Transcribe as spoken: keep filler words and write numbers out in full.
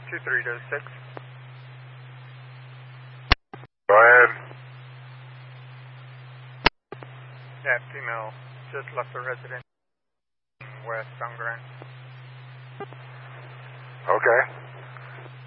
two three to six. Go ahead. Yeah, female just left the residence west on Grand. Okay.